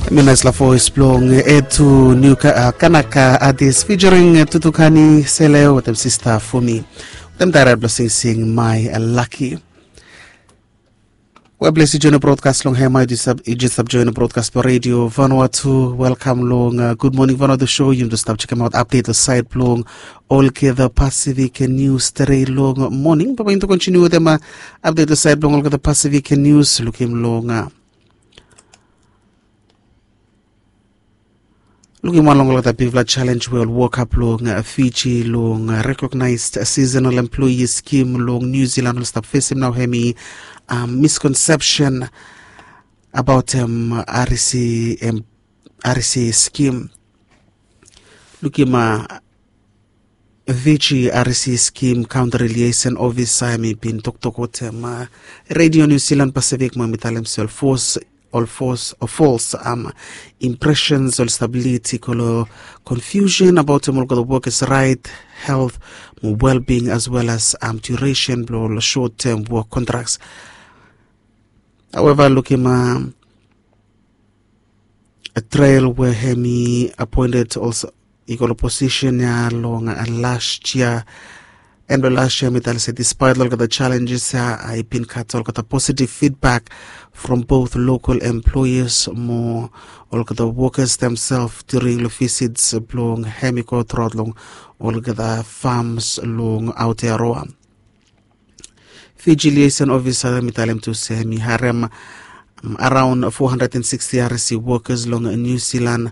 Mina is la voice blong to new Kanaka artist featuring Tutukani Sele with them sister for me. Them direct blessing sing my lucky. Well, blessed join broadcast long here, my just join broadcast for radio Vanuatu. Welcome long. Good morning, Vanuatu the show. You just check them out. Update the site long. All the Pacific news today long morning. But going to continue with them. Update the site long. All the Pacific news looking long. Looking one long the Pivla Challenge will walk up long Fiji long recognized seasonal employee scheme long New Zealand will stop facing now hemi misconception about RC scheme. Looking Fiji RC scheme counter liaison officer hemi been talk Radio New Zealand Pacific mamital himself force false impressions or stability confusion about the workers' right, health, well-being as well as duration or short-term work contracts. However, looking a trial where Hemi appointed also equal opposition long last year. And last year, Metal said, despite all of the challenges, I've been got the positive feedback from both local employers, more all of the workers themselves during the visits along Hemiko Trodlong, all of the farms along Aotearoa. Fiji liaison officer Metal to say, me harem around 460 RC workers along New Zealand.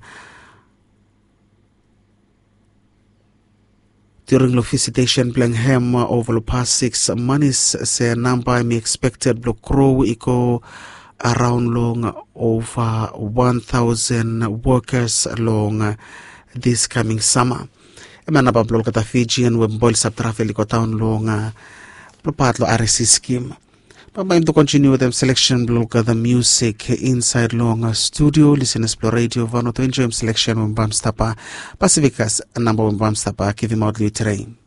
During the visitation, Blenheim over the past 6 months, say number me expected to grow equal around long over 1,000 workers along this coming summer. A man about look at the Fijian when boil sub traffic got down long part of RC scheme. But I'm to continue with them selection block the music inside long studio. Listen explore radio Vanuatu enjoy selection when Bamstapa Pacificas number one Bamstapa give him out the train.